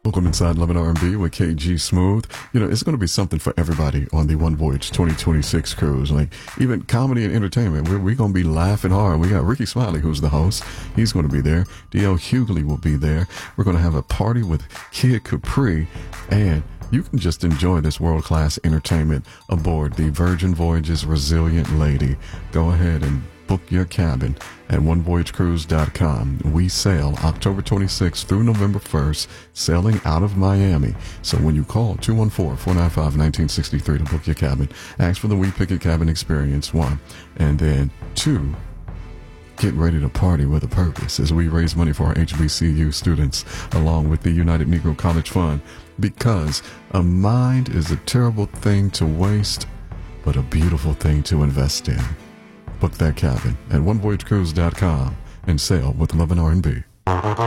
Welcome inside Love and R&B with KG Smooth. You know, it's going to be something for everybody on the One Voyage 2026 cruise. Like, even comedy and entertainment, we're going to be laughing hard. We got Ricky Smiley, who's the host. He's going to be there. D.L. Hughley will be there. We're going to have a party with Kid Capri, and you can just enjoy this world-class entertainment aboard the Virgin Voyages Resilient Lady. Go ahead and book your cabin at onevoyagecruise.com. We sail October 26th through November 1st, sailing out of Miami. So when you call 214-495-1963 to book your cabin, ask for the We Pick a Cabin Experience, 1. And then 2, get ready to party with a purpose as we raise money for our HBCU students along with the United Negro College Fund, because a mind is a terrible thing to waste, but a beautiful thing to invest in. Book that cabin at onevoyagecruise.com and sail with Love and R&B.